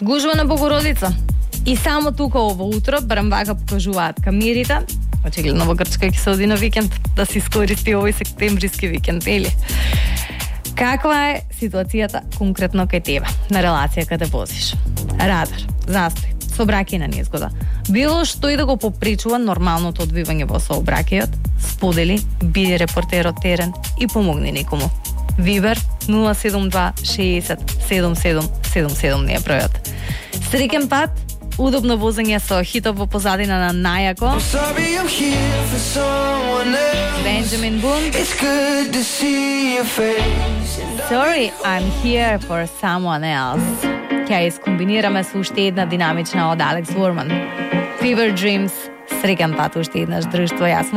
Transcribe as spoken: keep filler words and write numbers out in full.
Гужва на Богородица. И само тука ово утро барем вака покажуваат камерите. Очигледно во Грчка ќе се оди на викенд да се искористи овој септемвриски викенд, нели? Каква е ситуацијата конкретно кај тебе на релација каде возиш? Радар, застој, сообраќајна незгода. Било што и да го попречува нормалното одвивање во сообраќајот, сподели, биди репортер од терен и помогни некому. Вибер нула седум два шеесет седум седум седум седум не е бројот. Среќен пат, удобно возење со хитов во позадина на најако. Benjamin Boone. Sorry, I'm here for someone else. Ќе ја искомбинираме со уште една динамична од Алекс Ворман. Fever Dreams. Среќен пат уште еднаш друштво. Јас